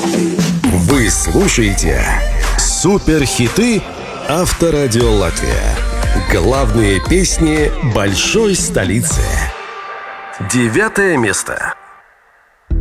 Вы слушаете суперхиты Авторадио Латвия. Главные песни большой столицы. 9 место.